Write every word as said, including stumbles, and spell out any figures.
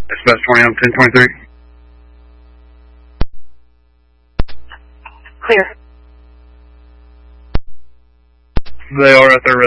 Dispatch twenty on ten twenty-three. Clear. They are at their